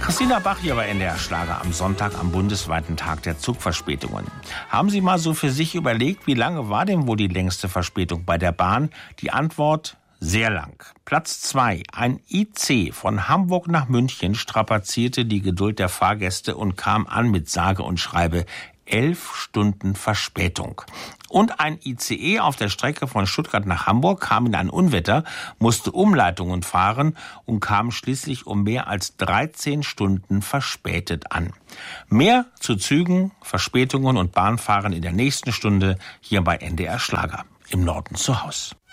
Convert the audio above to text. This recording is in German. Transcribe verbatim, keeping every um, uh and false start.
Christina Bach hier bei N D R Schlager am Sonntag am bundesweiten Tag der Zugverspätungen. Haben Sie mal so für sich überlegt, wie lange war denn wohl die längste Verspätung bei der Bahn? Die Antwort: sehr lang. Platz zwei. Ein I C von Hamburg nach München strapazierte die Geduld der Fahrgäste und kam an mit sage und schreibe elf Stunden Verspätung. Und ein I C E auf der Strecke von Stuttgart nach Hamburg kam in ein Unwetter, musste Umleitungen fahren und kam schließlich um mehr als dreizehn Stunden verspätet an. Mehr zu Zügen, Verspätungen und Bahnfahren in der nächsten Stunde hier bei N D R Schlager. Im Norden zu Haus.